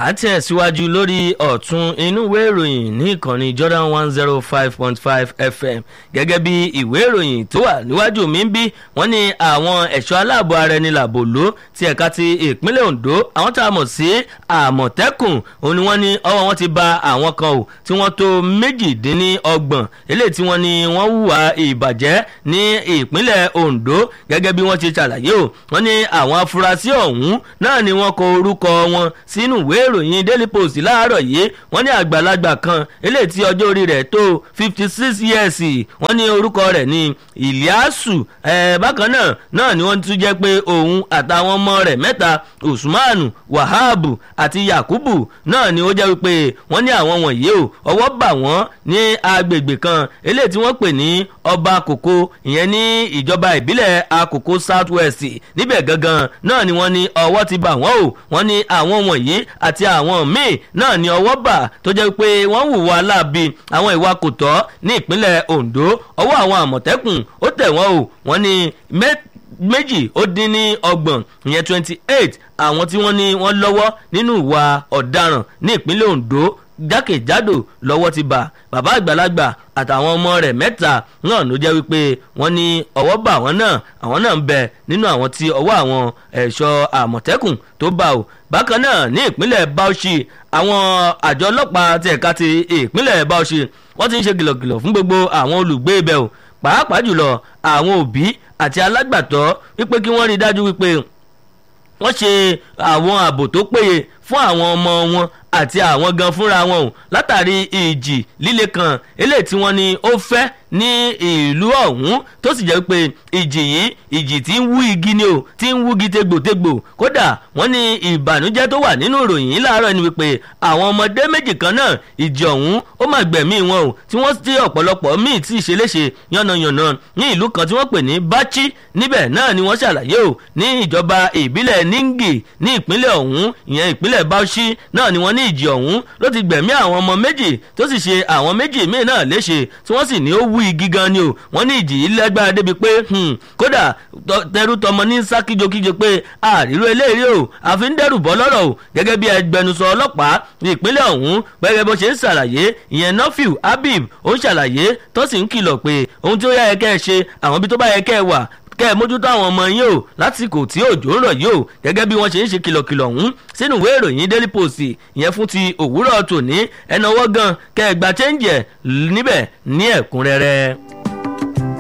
àtẹ̀síwájú lórí ọ̀tún inú ìwé ìròyìn ní ìkànnì Jordan 105.5 FM gẹ́gẹ́ bí ìwé ìròyìn tó wà níwájú mi ń bí wọ́n ní àwọn ẹ̀ṣọ́ aláàbò ara ẹni làbò ló ti ẹ̀ka ti ìpínlẹ̀ Ondo àwọn tá a mọ̀ sí Àmọ̀tẹ́kùn òun ni wọ́n ní ọwọ́ wọn ti ba àwọn kan ò tí wọ́n tó 28 eléyìí tí wọ́n ní wọ́n hùwà ìbàjẹ́ ní ìpínlẹ̀ Ondo gẹ́gẹ́ bí wọ́n ti ṣàlàyé o wọ́n ní àwọn afurasí ọ̀hún náà ni wọ́n kọ orúkọ wọn sínú ìwé ìròyìn Daily Post láàárọ̀ yìí wọ́n ní àgbàlagbà kan eléyìí tí ọjọ́ orí rẹ̀ tó 56 years wọ́n ní orúkọ rẹ̀ ní Ìlíásù bákan náà ni wọ́n tún jẹ́ pé òun àtàwọn ọmọ rẹ̀ mẹ́ta Usmanu Wahabu àti Yakubu náà ni ó jẹ́ wípé wọ́n ní àwọn wọ̀nyí o ọwọ́ bà wọ́n ní agbègbè kan eléyìí tí wọ́n pè ní Ọba Kòkó ìyẹn ní ìjọba ìbílẹ̀ Akoko South West níbẹ̀ gangan náà ni wọ́n ní ọwọ́ ti bà wọ́n o wọ́n ní àwọn wọ̀nyí àti àwọn míì náà ni ọwọ́ bà tó jẹ́ pé wọ́n hùwà láabi àwọn ìwà kò tọ́ ní ìpínlẹ̀ Ondo ọwọ́ àwọn Àmọ̀tẹ́kùn ó tẹ̀ wọ́n o wọ́n ní 28 ìyẹn 28 àwọn tí wọ́n ní wọ́n lọ́wọ́ nínú ìwà ọ̀daràn ní ìpínlẹ̀ Ondo jákèjádò lọ́wọ́ ti bà bàbá àgbàlagbà àtàwọn ọmọ rẹ̀ mẹ́ta náà ló jẹ́ wípé wọ́n ní ọwọ́ bà wọ́n náà àwọn náà ń bẹ nínú àwọn tí ọwọ́ àwọn ẹ̀ṣọ́ Àmọ̀tẹ́kùn tó bà ó bákan náà ní ìpínlẹ̀ Bauchi àwọn àjọ ọlọ́pàá ti ẹ̀ka ti ìpínlẹ̀ Bauchi wọ́n ti ń ṣe kìlọ̀kìlọ̀ fún gbogbo àwọn olùgbé ibẹ̀ o pàápàá jùlọ àwọn òbí àti alágbàtọ́ wípé kí wọ́n rí dájú wípé wọ́n ṣe àwọn ààbò tó péye fún àwọn ọmọ wọn àti àwọn gan fúnra wọn o látàrí ìjì líle kan eléyìí tí wọ́n ní ó fẹ́ ní ìlú ọ̀hún tó sì jẹ́ pé ìjì tí ń wú igi ni o tí ń wúgi tegbòtegbò kódà wọ́n ní ìbànújẹ́ tó wà nínú ìròyìn láàárọ̀ ni wípé àwọn ọmọdé méjì kan náà ìjì ọ̀hún ó máa gbẹ̀mí wọn o tí wọ́n ti ọ̀pọ̀lọpọ̀ míì tí ìṣeléṣe yánnayànna ní ìlú kan tí wọ́n pè ní Báchí níbẹ̀ náà ni wọ́n ṣàlàyé o ní ìjọba ìbílẹ̀ Ningi ní ìpínlẹ̀ ọ̀hún ìyẹn ìpínlẹ̀ Bauchi náà ni wọ́n ní ìjì ọ̀hún ló ti gbẹ̀mí àwọn ọmọ méjì tó sì ṣe àwọn méjì míì náà léṣe tí wọ́n sì ní ó wú igi gan ni o wọ́n ní ìjì yìí lágbára débi pé kódà tẹrú tọmọ ní sá kíjokíjo pé àríró eléyìí o àfi ń dẹ́rù bọ́ lọ́rọ̀ o gẹ́gẹ́ bí ẹgbẹnusọ ọlọ́pàá ní ìpínlẹ̀ ọ̀hún gẹ́gẹ́ bó ṣe ń ṣàlàyé ìyẹn Nafiu Habib ó ń ṣàlàyé tó sì ń kìlọ̀ pé ohun tí ó yẹ kẹ́ ẹ ṣe àwọn ibi tó bá yẹ kẹ́ ẹ wà kẹ́ ẹ mójútó àwọn ọmọ yín o lásìkò tí òjò ń rọ̀ yìí o gẹ́gẹ́ bí wọ́n ṣe ń ṣe kìlọ̀kìlọ̀ ọ̀hún sínú ìwé ìròyìn Daily Post ìyẹn fún ti òwúrọ̀ tòní ẹnáwó gan kẹ́ ẹ gba chẹ́ǹjì ẹ̀ níbẹ̀ ní ẹ̀kúnrẹ́rẹ́.